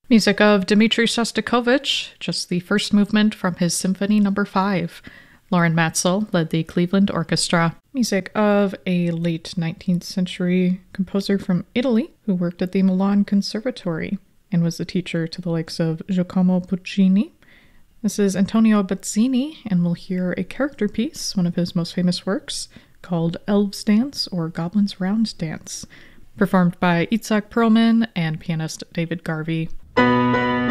Music of Dmitri Shostakovich, just the first movement from his Symphony No. 5. Lauren Matzel led the Cleveland Orchestra. Music of a late 19th century composer from Italy who worked at the Milan Conservatory and was the teacher to the likes of Giacomo Puccini. This is Antonio Bazzini, and we'll hear a character piece, one of his most famous works, called Elves' Dance or Goblins' Round Dance, performed by Itzhak Perlman and pianist David Garvey.